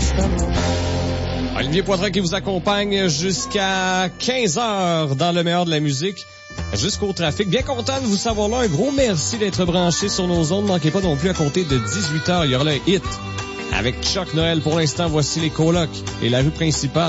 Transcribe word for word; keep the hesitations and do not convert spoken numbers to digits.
Olivier Poitras qui vous accompagne jusqu'à quinze heures dans le meilleur de la musique, jusqu'au trafic. Bien content de vous savoir là. Un gros merci d'être branché sur nos ondes. Ne manquez pas non plus à compter de dix-huit heures. Il y aura le hit avec Chuck Noël. Pour l'instant, voici les colocs et la rue principale.